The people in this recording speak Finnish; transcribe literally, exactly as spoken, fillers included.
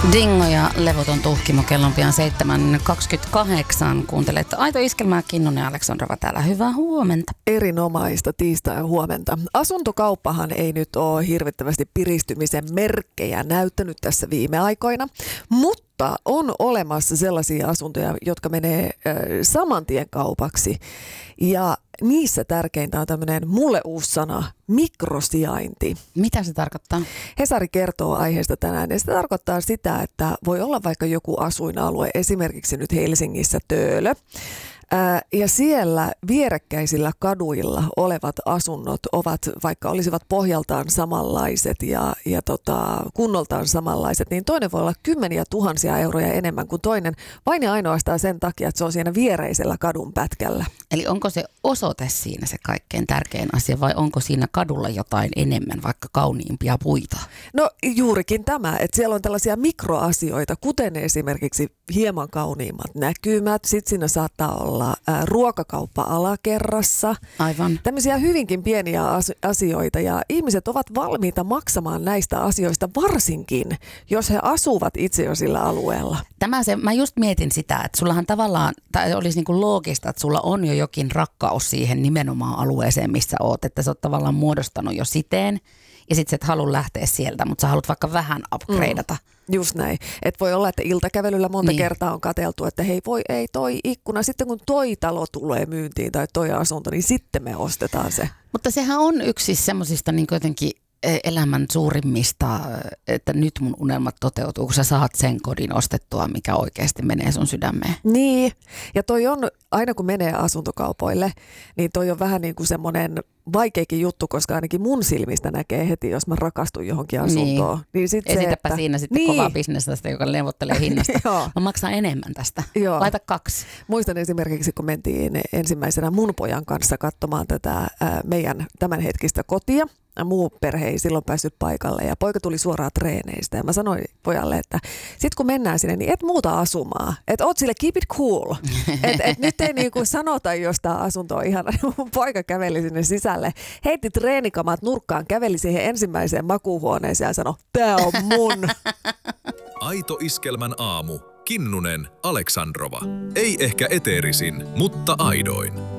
Dingo ja levoton tuhkimo, kello on pian seitsemän kaksikymmentäkahdeksan. Kuuntelet Aito Iskelmää, Kinnunen ja Aleksandrova täällä. Hyvää huomenta. Erinomaista tiistai huomenta. Asuntokauppahan ei nyt ole hirvittävästi piristymisen merkkejä näyttänyt tässä viime aikoina, mutta on olemassa sellaisia asuntoja, jotka menee äh, saman tien kaupaksi. Ja niissä tärkeintä on tämmöinen mulle uusi sana, mikrosijainti. Mitä se tarkoittaa? Hesari kertoo aiheesta tänään ja se tarkoittaa sitä, että voi olla vaikka joku asuinalue, esimerkiksi nyt Helsingissä Töölö. Ää, ja siellä vierekkäisillä kaduilla olevat asunnot ovat, vaikka olisivat pohjaltaan samanlaiset ja, ja tota, kunnoltaan samanlaiset, niin toinen voi olla kymmeniä tuhansia euroja enemmän kuin toinen, vain ja ainoastaan sen takia, että se on siinä viereisellä kadun pätkällä. Eli onko se osoite siinä se kaikkein tärkein asia vai onko siinä kadulla jotain enemmän, vaikka kauniimpia puita? No juurikin tämä, että siellä on tällaisia mikroasioita, kuten esimerkiksi hieman kauniimmat näkymät, sitten siinä saattaa olla Ää, ruokakauppa alakerrassa. Aivan. Tämmöisiä hyvinkin pieniä as- asioita ja ihmiset ovat valmiita maksamaan näistä asioista varsinkin, jos he asuvat itse jo sillä alueella. Tämä se, mä just mietin sitä, että sullahan tavallaan, tai olisi niin kuin loogista, että sulla on jo jokin rakkaus siihen nimenomaan alueeseen, missä oot, että sä oot tavallaan muodostanut jo siteen ja sit sä et halua lähteä sieltä, mutta sä haluat vaikka vähän upgradeata. Mm. Just näin. Että voi olla, että iltakävelyllä monta niin. kertaa on katseltu, että hei voi ei toi ikkuna, sitten kun toi talo tulee myyntiin tai toi asunto, niin sitten me ostetaan se. Mutta sehän on yksi siis semmoisista niin jotenkin elämän suurimmista, että nyt mun unelmat toteutuu, kun sä saat sen kodin ostettua, mikä oikeasti menee sun sydämeen. Niin, ja toi on, aina kun menee asuntokaupoille, niin toi on vähän niin kuin semmoinen vaikeakin juttu, koska ainakin mun silmistä näkee heti, jos mä rakastun johonkin asuntoon. Niin. Niin sit Esitäpä se, että siinä sitten niin. kovaa bisnestä, joka neuvottelee hinnasta. Mä maksan enemmän tästä. Joo. Laita kaksi. Muistan esimerkiksi, kun mentiin ensimmäisenä mun pojan kanssa katsomaan tätä ää, meidän tämänhetkistä kotia. Muu perhe ei silloin päässyt paikalle ja poika tuli suoraan treeneistä ja mä sanoin pojalle, että sit kun mennään sinne, niin et muuta asumaa. Että oot sille keep it cool. Että et nyt ei niinku sanota jostain asuntoa ihan. Mun poika käveli sinne sisälle, heitti treenikamat nurkkaan, käveli siihen ensimmäiseen makuuhuoneeseen ja sanoi, tää on mun. Aito Iskelmän aamu. Kinnunen, Aleksandrova. Ei ehkä eteerisin, mutta aidoin.